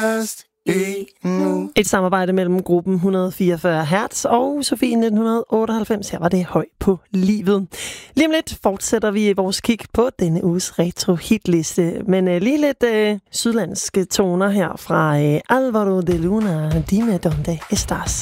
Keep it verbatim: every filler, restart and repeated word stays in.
Et samarbejde mellem gruppen et hundrede og fireogfyrre hertz og Sofie nitten otteoghalvfems. Her var det Høj på livet. Lige om lidt fortsætter vi vores kig på denne uges retro-hitliste. Men uh, lige lidt uh, sydlandske toner her fra uh, Alvaro de Luna, Dime Donde Estás.